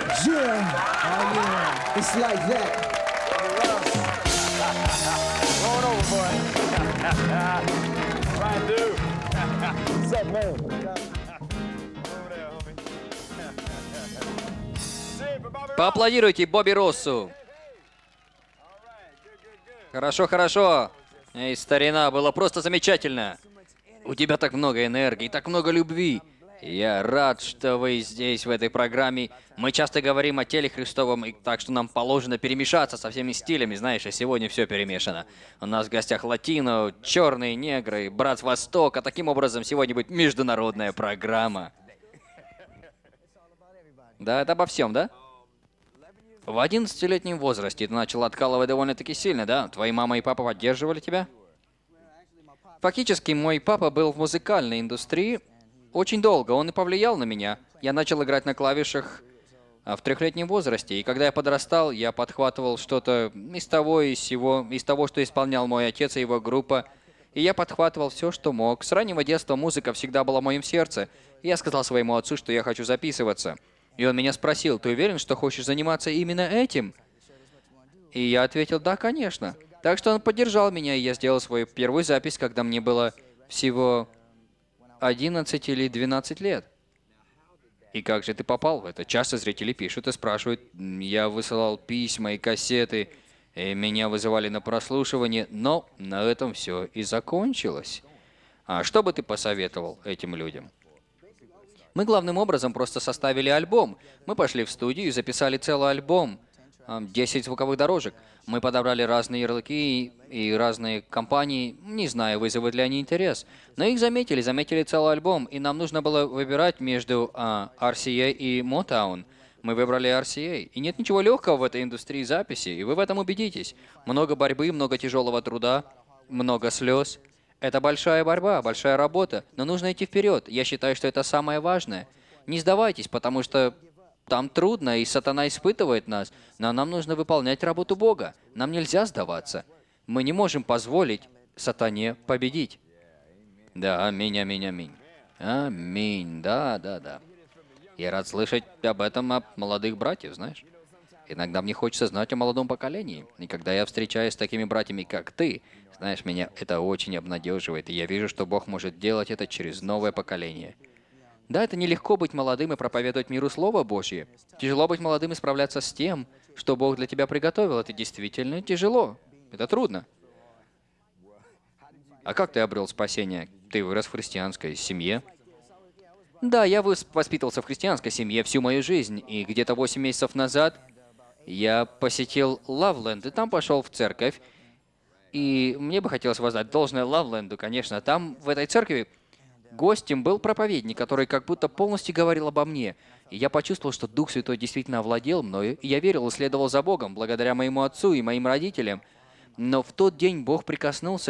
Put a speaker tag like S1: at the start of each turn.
S1: Yeah, oh yeah, it's like that.
S2: Rolling over, boy. Ryan, dude. What's up, man? Over there, homie. See it for Bobby Ross.
S3: Поаплодируйте Бобби Россу.
S2: All right, good, good, good.
S3: Хорошо, хорошо. Эй, старина, было просто замечательно. У тебя так много энергии, так много любви. Я рад, что вы здесь, в этой программе. Мы часто говорим о теле Христовом, и так что нам положено перемешаться со всеми стилями, знаешь, а сегодня все перемешано. У нас в гостях латино, черные, негры, брат с Востока. Таким образом, сегодня будет международная программа. Да, это обо всем, да? В 11-летнем возрасте ты начал откалывать довольно-таки сильно, да? Твои мама и папа поддерживали тебя? Фактически, мой папа был в музыкальной индустрии очень долго. Он и повлиял на меня. Я начал играть на клавишах в 3-летнем возрасте. И когда я подрастал, я подхватывал что-то из того и сего, из того, что исполнял мой отец и его группа. И я подхватывал все, что мог. С раннего детства музыка всегда была в моем сердце. И я сказал своему отцу, что я хочу записываться. И он меня спросил: ты уверен, что хочешь заниматься именно этим? И я ответил: да, конечно. Так что он поддержал меня, и я сделал свою первую запись, когда мне было всего 11 или 12 лет. И как же ты попал в это? Часто зрители пишут и спрашивают. Я высылал письма и кассеты, и меня вызывали на прослушивание, но на этом все и закончилось. А что бы ты посоветовал этим людям? Мы главным образом просто составили альбом. Мы пошли в студию и записали целый альбом. 10 звуковых дорожек. Мы подобрали разные ярлыки и разные компании. Не знаю, вызовут ли они интерес. Но их заметили целый альбом. И нам нужно было выбирать между RCA и Motown. Мы выбрали RCA. И нет ничего легкого в этой индустрии записи, и вы в этом убедитесь. Много борьбы, много тяжелого труда, много слез. Это большая борьба, большая работа, но нужно идти вперед. Я считаю, что это самое важное. Не сдавайтесь, потому что там трудно, и сатана испытывает нас, но нам нужно выполнять работу Бога. Нам нельзя сдаваться. Мы не можем позволить сатане победить. Да, аминь, аминь, аминь. Аминь, да, да, да. Я рад слышать об этом от молодых братьев, знаешь. Иногда мне хочется знать о молодом поколении. И когда я встречаюсь с такими братьями, как ты, знаешь, меня это очень обнадеживает, и я вижу, что Бог может делать это через новое поколение. Да, это нелегко быть молодым и проповедовать миру Слово Божье. Тяжело быть молодым и справляться с тем, что Бог для тебя приготовил. Это действительно тяжело. Это трудно. А как ты обрел спасение? Ты вырос в христианской семье? Да, я воспитывался в христианской семье всю мою жизнь, и где-то 8 месяцев назад я посетил Лавленд, и там пошел в церковь. И мне бы хотелось воздать должное Лавленду, конечно. Там, в этой церкви, гостем был проповедник, который как будто полностью говорил обо мне. И я почувствовал, что Дух Святой действительно овладел мною, и я верил и следовал за Богом, благодаря моему отцу и моим родителям. Но в тот день Бог прикоснулся